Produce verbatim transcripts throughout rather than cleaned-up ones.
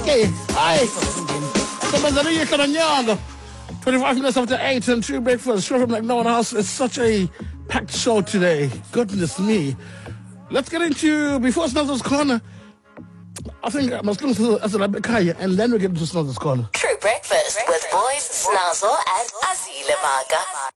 Okay, hi. twenty-five minutes after eight and two breakfast. Show from like no one else. It's such a packed show today. Goodness me. Let's get into, before Snazzo's Corner, I think I must listen to Azalabekaya and then we get into Snazzo's Corner. True Breakfast with boys Snazzo and Azile Maga.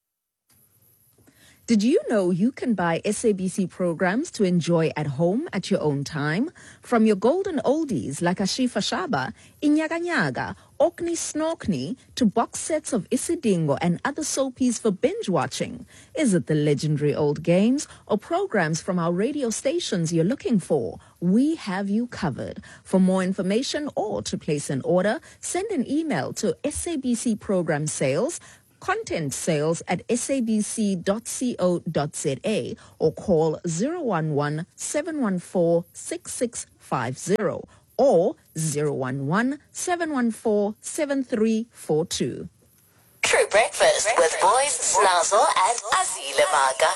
Did you know you can buy S A B C programs to enjoy at home at your own time? From your golden oldies like Ashifa Shaba, Inyaga Nyaga, Okni Snorkni, to box sets of Isidingo and other soapies for binge watching. Is it the legendary old games or programs from our radio stations you're looking for? We have you covered. For more information or to place an order, send an email to S A B C Program Sales, Content Sales at s a b c dot co dot z a or call zero one one, seven one four, six six five zero or zero one one, seven one four, seven three four two. True Breakfast with boys Snazzo and Azile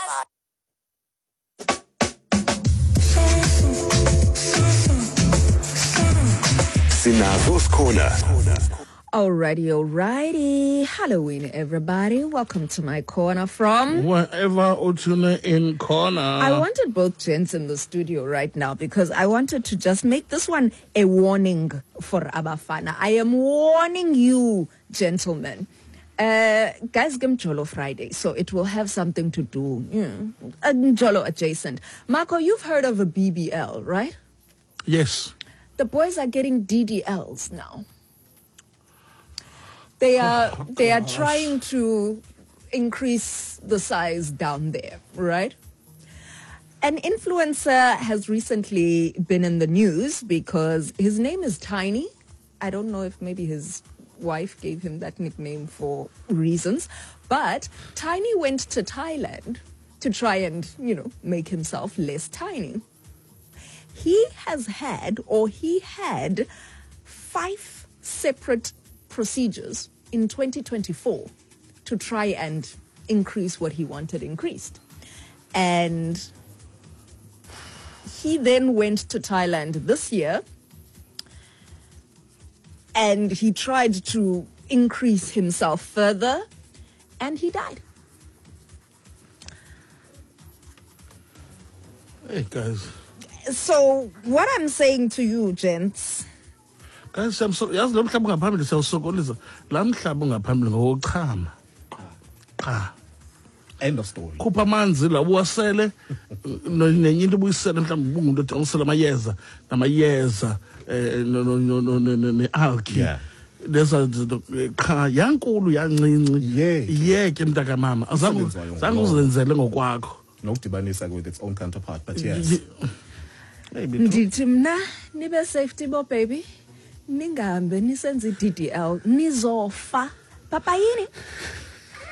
Maga. Snazzo's Corner. Alrighty, alrighty. Halloween, everybody. Welcome to my corner from wherever Otuna in corner. I wanted both gents in the studio right now because I wanted to just make this one a warning for Abafana. I am warning you, gentlemen. Uh, guys, game Jolo Friday, so it will have something to do, you know, Jolo adjacent. Marco, you've heard of a B B L, right? Yes. The boys are getting D D Ls now. They are oh, they are trying to increase the size down there, right? An influencer has recently been in the news because his name is Tiny. I don't know if maybe his wife gave him that nickname for reasons, but Tiny went to Thailand to try and, you know, make himself less tiny. He has had, or he had, five separate procedures in twenty twenty-four to try and increase what he wanted increased. And he then went to Thailand this year and he tried to increase himself further and he died. Hey, guys. So what I'm saying to you, gents, guys, I'm sorry. Yazi lo mhlaba ungaphambili siyawusokolisa. La mhlaba ungaphambili ngowochama. Cha. End of story. Khupha amanzi la uwasele nenye into ubuyisele mhlawumbe ubungumuntu odingisela amayeza namayeza eh no no no ne algae. Yeah. There's a cha yankulu yancinci. Yeah. Yeke mntaka mama. Azange zange uzenzele ngokwakho. Nokudibanisa with its own counterpart, but yes. Ndithi mna nibe safety bo baby. Ningahambe nisenze D D L nizofa. Papa yini?